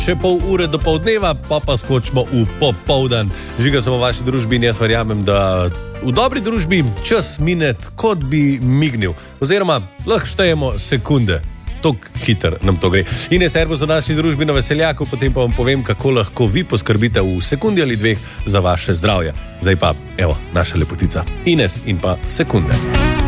še pol ure do poldneva, pa skočimo v popoldan. Žiga sem v vaši družbi in jaz verjamem, da v dobri družbi čas mine, kot bi mignil. Oziroma, lahko štejemo sekunde. Tok hiter nam to gre. Ines, servus v naši družbi na Veseljaku, potem pa vam povem, kako lahko vi poskrbite v sekundi ali dveh za vaše zdravje. Zdaj pa, evo, naša lepotica Ines in pa sekunde.